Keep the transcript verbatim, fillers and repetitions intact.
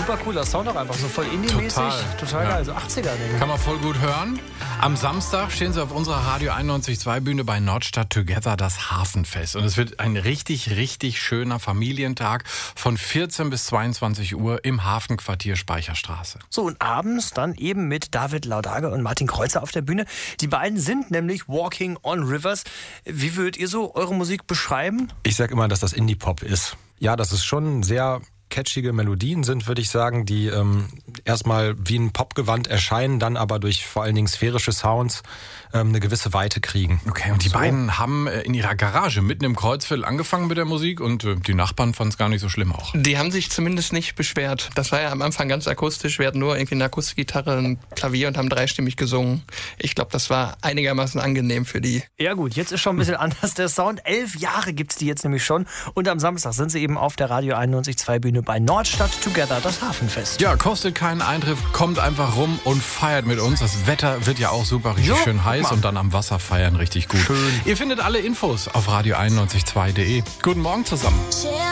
super cooler Sound auch einfach, so voll indie-mäßig. Total, Total ja. geil, so achtziger-Ding. Kann man voll gut hören. Am Samstag stehen sie auf unserer Radio einundneunzig Komma zwei Bühne bei Nordstadt Together, das Hafenfest. Und es wird ein richtig, richtig schöner Familientag von vierzehn bis zweiundzwanzig Uhr im Hafenquartier Speicherstraße. So, und abends dann eben mit David Laudage und Martin Kreuzer auf der Bühne. Die beiden sind nämlich Walking on Rivers. Wie würdet ihr so eure Musik beschreiben? Ich sag immer, dass das Indie-Pop ist. Ja, das ist schon sehr catchige Melodien sind, würde ich sagen, die ähm, erstmal wie ein Popgewand erscheinen, dann aber durch vor allen Dingen sphärische Sounds ähm, eine gewisse Weite kriegen. Okay, und die so. beiden haben äh, in ihrer Garage mitten im Kreuzviertel angefangen mit der Musik und äh, die Nachbarn fanden es gar nicht so schlimm auch. Die haben sich zumindest nicht beschwert. Das war ja am Anfang ganz akustisch. Wir hatten nur irgendwie eine Akustikgitarre, ein Klavier und haben dreistimmig gesungen. Ich glaube, das war einigermaßen angenehm für die. Ja gut, jetzt ist schon ein bisschen anders der Sound. Elf Jahre gibt's die jetzt nämlich schon. Und am Samstag sind sie eben auf der Radio einundneunzig Komma zwei Bühne bei Nordstadt Together, das Hafenfest. Ja, kostet keinen Eintritt, kommt einfach rum und feiert mit uns. Das Wetter wird ja auch super, richtig Jo, schön heiß guck mal. und dann am Wasser feiern richtig gut. Schön. Ihr findet alle Infos auf radio einundneunzig Komma zwei punkt de. Guten Morgen zusammen.